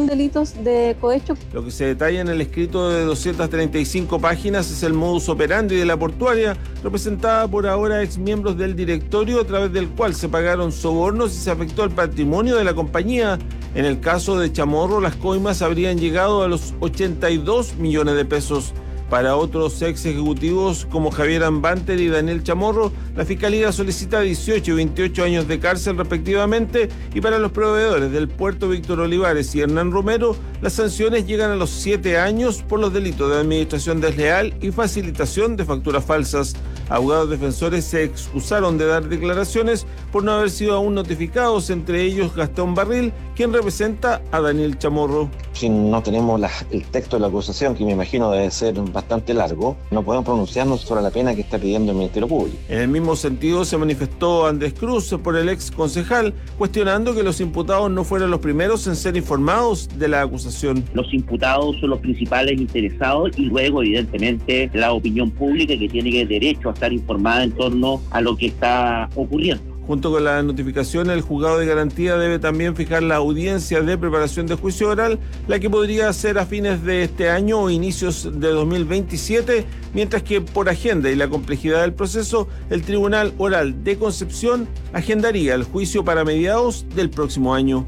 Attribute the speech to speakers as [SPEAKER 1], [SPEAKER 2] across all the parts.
[SPEAKER 1] son delitos de cohecho.
[SPEAKER 2] Lo que se detalla en el escrito de 235 páginas es el modus operandi de la portuaria, representada por ahora exmiembros del directorio, a través del cual se pagaron sobornos y se afectó el patrimonio de la compañía. En el caso de Chamorro, las coimas habrían llegado a los 82 millones de pesos. Para otros ex ejecutivos como Javier Ambanter y Daniel Chamorro, la Fiscalía solicita 18 y 28 años de cárcel respectivamente, y para los proveedores del puerto Víctor Olivares y Hernán Romero, las sanciones llegan a los 7 años por los delitos de administración desleal y facilitación de facturas falsas. Abogados defensores se excusaron de dar declaraciones por no haber sido aún notificados, entre ellos Gastón Barril, quien representa a Daniel Chamorro.
[SPEAKER 3] Si no tenemos el texto de la acusación, que me imagino debe ser bastante largo, no podemos pronunciarnos sobre la pena que está pidiendo el Ministerio Público.
[SPEAKER 2] En el mismo sentido se manifestó Andrés Cruz por el ex concejal, cuestionando que los imputados no fueran los primeros en ser informados de la acusación.
[SPEAKER 4] Los imputados son los principales interesados y luego, evidentemente, la opinión pública, que tiene derecho a estar informada en torno a lo que está ocurriendo.
[SPEAKER 2] Junto con la notificación, el juzgado de garantía debe también fijar la audiencia de preparación de juicio oral, la que podría ser a fines de este año o inicios de 2027, mientras que por agenda y la complejidad del proceso, el Tribunal Oral de Concepción agendaría el juicio para mediados del próximo año.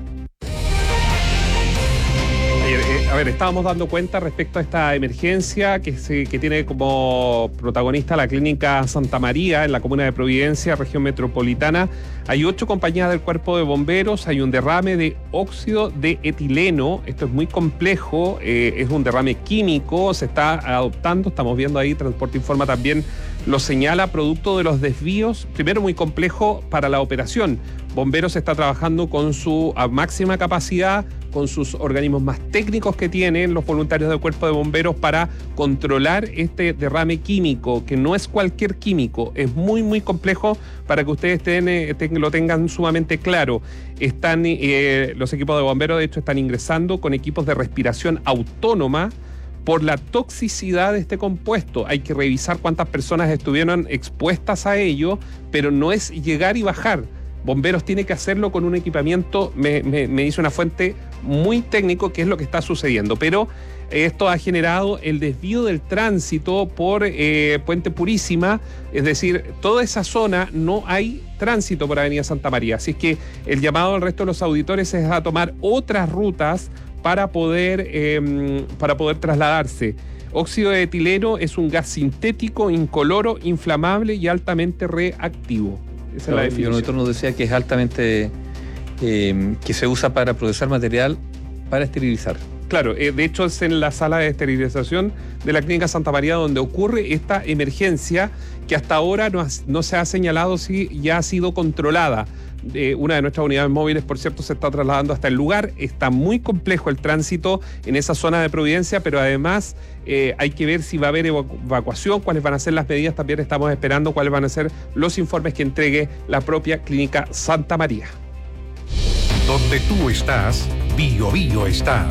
[SPEAKER 5] Estábamos dando cuenta respecto a esta emergencia que tiene como protagonista la Clínica Santa María en la comuna de Providencia, región metropolitana. Hay 8 compañías del Cuerpo de Bomberos, hay un derrame de óxido de etileno. Esto es muy complejo, es un derrame químico, se está adoptando, estamos viendo ahí, Transporte Informa también lo señala, producto de los desvíos, primero muy complejo para la operación. Bomberos está trabajando con su máxima capacidad, con sus organismos más técnicos que tienen los voluntarios del Cuerpo de Bomberos para controlar este derrame químico, que no es cualquier químico, es muy, muy complejo, para que ustedes lo tengan sumamente claro. Los equipos de bomberos, de hecho, están ingresando con equipos de respiración autónoma por la toxicidad de este compuesto. Hay que revisar cuántas personas estuvieron expuestas a ello, pero no es llegar y bajar. Bomberos tiene que hacerlo con un equipamiento, me dice una fuente muy técnico, que es lo que está sucediendo. Pero esto ha generado el desvío del tránsito por Puente Purísima, es decir, toda esa zona no hay tránsito por Avenida Santa María. Así es que el llamado al resto de los auditores es a tomar otras rutas para poder trasladarse. Óxido de etileno es un gas sintético, incoloro, inflamable y altamente reactivo. Esa es la definición.
[SPEAKER 6] Nosotros nos decía que es altamente, que se usa para procesar material para esterilizar.
[SPEAKER 5] Claro, de hecho es en la sala de esterilización de la Clínica Santa María donde ocurre esta emergencia, que hasta ahora no se ha señalado si ya ha sido controlada. Una de nuestras unidades móviles, por cierto, se está trasladando hasta el lugar. Está muy complejo el tránsito en esa zona de Providencia, pero además hay que ver si va a haber evacuación, cuáles van a ser las medidas. También estamos esperando cuáles van a ser los informes que entregue la propia Clínica Santa María.
[SPEAKER 7] Donde tú estás, Bio Bio está.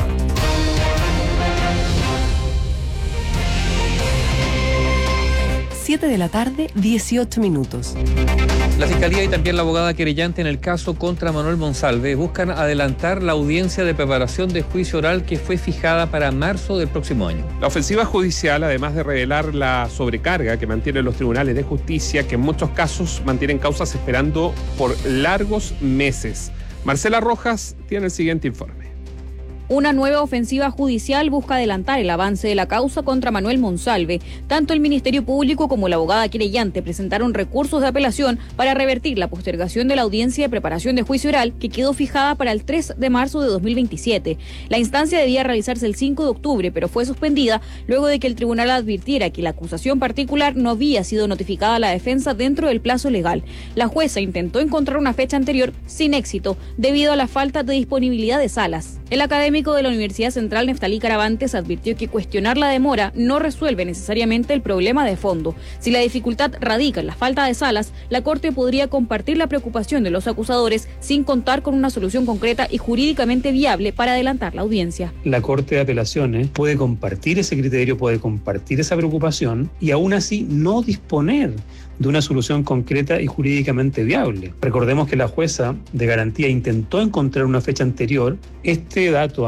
[SPEAKER 8] 7 de la tarde, 18 minutos.
[SPEAKER 6] La Fiscalía y también la abogada querellante en el caso contra Manuel Monsalve buscan adelantar la audiencia de preparación de juicio oral que fue fijada para marzo del próximo año.
[SPEAKER 5] La ofensiva judicial, además de revelar la sobrecarga que mantienen los tribunales de justicia, que en muchos casos mantienen causas esperando por largos meses. Marcela Rojas tiene el siguiente informe.
[SPEAKER 9] Una nueva ofensiva judicial busca adelantar el avance de la causa contra Manuel Monsalve. Tanto el Ministerio Público como la abogada querellante presentaron recursos de apelación para revertir la postergación de la audiencia de preparación de juicio oral que quedó fijada para el 3 de marzo de 2027. La instancia debía realizarse el 5 de octubre, pero fue suspendida luego de que el tribunal advirtiera que la acusación particular no había sido notificada a la defensa dentro del plazo legal. La jueza intentó encontrar una fecha anterior sin éxito debido a la falta de disponibilidad de salas. El académico de la Universidad Central, Neftalí Caravantes, advirtió que cuestionar la demora no resuelve necesariamente el problema de fondo. Si la dificultad radica en la falta de salas, la Corte podría compartir la preocupación de los acusadores sin contar con una solución concreta y jurídicamente viable para adelantar la audiencia.
[SPEAKER 10] La Corte de Apelaciones puede compartir ese criterio, puede compartir esa preocupación y aún así no disponer de una solución concreta y jurídicamente viable. Recordemos que la jueza de garantía intentó encontrar una fecha anterior. Este dato